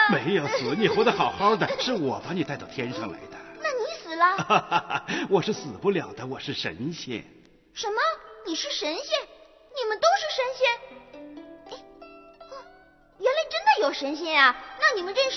没有死，你活得好好的，是我把你带到天上来的。 那你死了？ 我是死不了的，我是神仙。 什么？你是神仙？你们都是神仙？原来真的有神仙啊！那你们认识